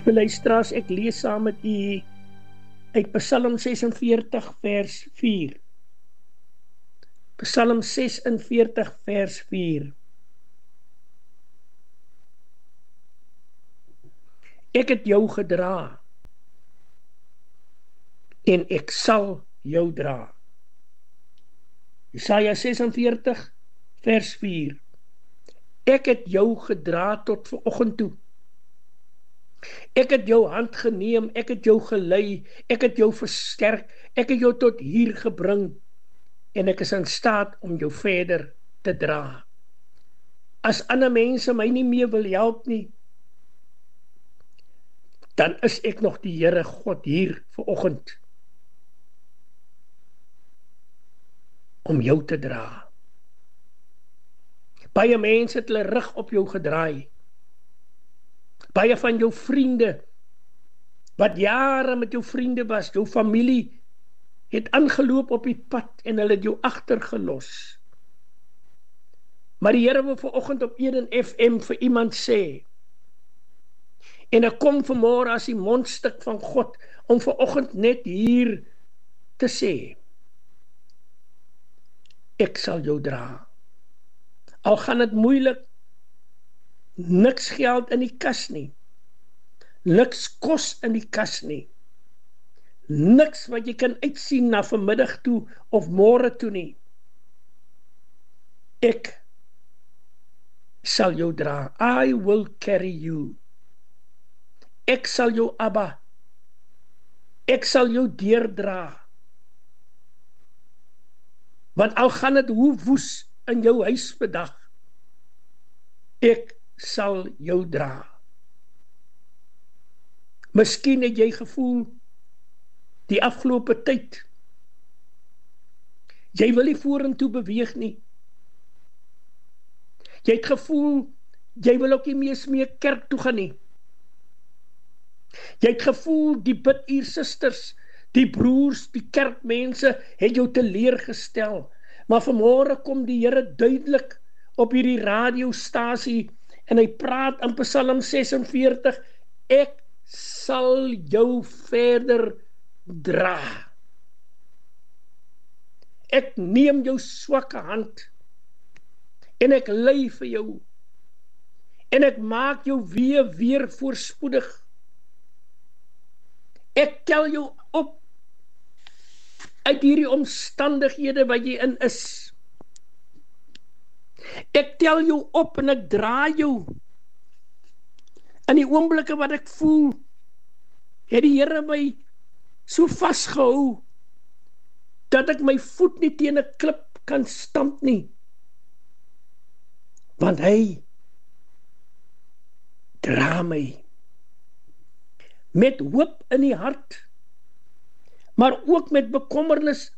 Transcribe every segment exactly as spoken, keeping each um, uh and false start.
Liewe luisteraars, ek lees saam met u uit Psalm sesenveertig vers vier. Psalm sesenveertig vers vier. Ek het jou gedra en ek sal jou dra. Jesaja sesenveertig vers vier. Ek het jou gedra tot vanoggend toe. Ek het jou hand geneem, ek het jou gelei, ek het jou versterk, ek het jou tot hier gebring en ek is in staat om jou verder te dra. As ander mense my nie meer wil help nie, dan is ek nog die Here God hier vanoggend om jou te dra. Baie mense het hulle rug op jou gedraai. Baie van jou vriende, wat jare met jou vriende was, jou familie, het aangeloop op die pad en hulle het jou agtergelos. Maar die Here wil vanoggend op Eden F M vir iemand sê, en ek kom vanmôre as die mondstuk van God, om vanoggend net hier te sê, ek sal jou dra. Al gaan dit moeilik, niks geld in die kas nie, niks kos in die kas nie, niks wat jy kan uitsien na vanmiddag toe of môre toe nie. Ek sal jou dra. I will carry you. Ek sal jou Abba. Ek sal jou deurdra. Want al gaan dit hoe woes in jou huis vandag, ek sal jou dra. Miskien het jy gevoel die afgelope tyd, jy wil nie vorentoe beweeg nie. Jy het gevoel, jy wil ook nie meer meer kerk toe gaan nie. Jy het gevoel, die biduur susters, die broers, die kerkmense het jou teleurgestel. Maar vanmôre kom die Here duidelik op hierdie radiostasie en hy praat in Psalm sesenveertig, ek sal jou verder dra. Ek neem jou swakke hand en ek lei vir jou en ek maak jou weer weer voorspoedig. Ek tel jou op uit hierdie omstandighede wat jy in is. Ek tel jou op en ek dra jou. In die oomblikke wat ek voel, het die Here my so vasgehou, dat ek my voet nie teen 'n klip kan stamp nie. Want hy dra my. Met hoop in die hart, maar ook met bekommernis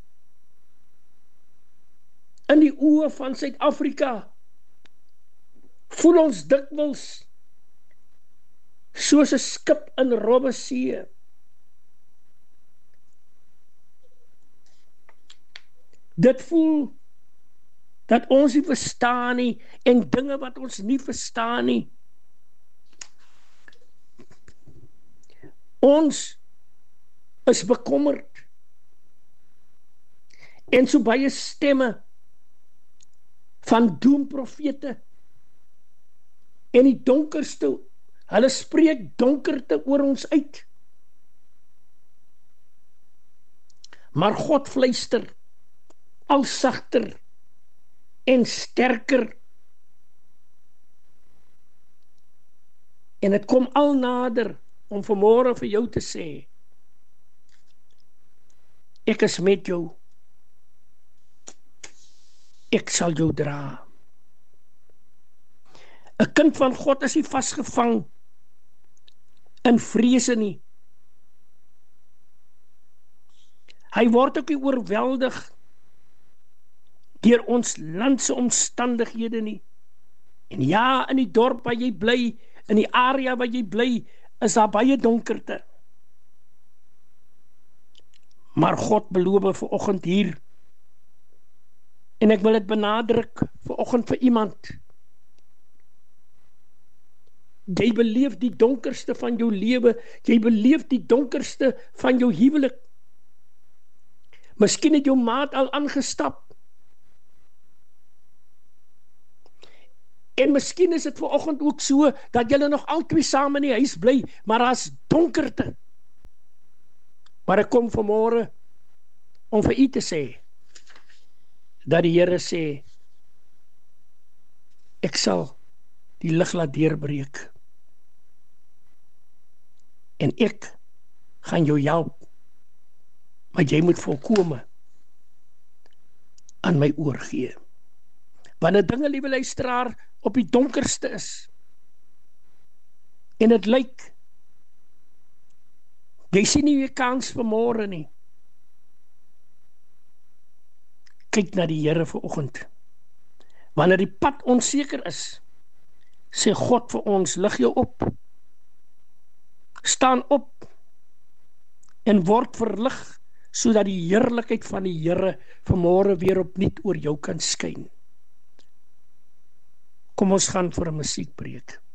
in die oë van Suid-Afrika, voel ons dikwels soos 'n skip in robbe see. Dit voel dat ons nie verstaan nie en dinge wat ons nie verstaan nie. Ons is bekommerd. En so baie stemme van doemprofete en die donkerste, hulle spreek donkerte oor ons uit. Maar God fluister al sagter en sterker. En het kom al nader om vanmôre vir jou te sê, ek is met jou. Ek sal jou dra. 'n Kind van God is nie vasgevang in vrese nie. Hy word ook nie oorweldig deur ons landse omstandighede nie. En ja, in die dorp waar jy bly, in die area waar jy bly, is daar baie donkerte. Maar God beloof vanoggend hier, en ek wil dit benadruk vanoggend vir iemand, Jy beleef die donkerste van jou lewe, jy beleef die donkerste van jou huwelik. Miskien het jou maat al aangestap. En miskien is dit vanoggend ook so, dat julle nog altyd saam in die huis bly, maar daar's donkerte. Maar ek kom vanmôre om vir u te sê, dat die Here sê, ek sal die lig laat deurbreek. En ek gaan jou help, maar jy moet volkome aan my oorgee. Wanneer dinge, liewe luisteraar, op die donkerste is, en het lyk, jy sien nie weer kans vanmôre nie. Kyk na die Here vanoggend. Wanneer die pad onseker is, sê God vir ons, lig jou op. Staan op en word verlig, sodat die heerlikheid van die Here vanmôre weer opnuut oor jou kan skyn. Kom ons gaan vir 'n musiekbreek.